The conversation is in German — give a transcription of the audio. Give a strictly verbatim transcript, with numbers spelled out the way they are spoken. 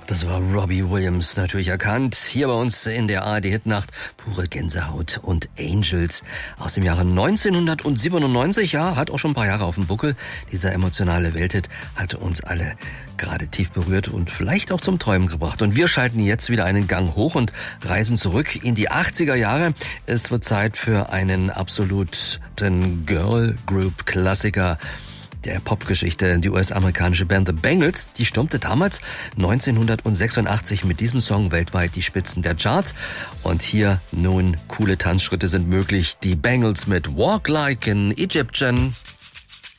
Das war Robbie Williams, natürlich erkannt. Hier bei uns in der A R D-Hitnacht pure Gänsehaut und Angels aus dem Jahre neunzehnhundertsiebenundneunzig. Ja, hat auch schon ein paar Jahre auf dem Buckel. Dieser emotionale Welthit hat uns alle gerade tief berührt und vielleicht auch zum Träumen gebracht. Und wir schalten jetzt wieder einen Gang hoch und reisen zurück in die achtziger Jahre. Es wird Zeit für einen absoluten Girl-Group-Klassiker der Popgeschichte. Die U S-amerikanische Band The Bangles, die stürmte damals neunzehnhundertsechsundachtzig mit diesem Song weltweit die Spitzen der Charts. Und hier nun coole Tanzschritte sind möglich. Die Bangles mit Walk Like an Egyptian.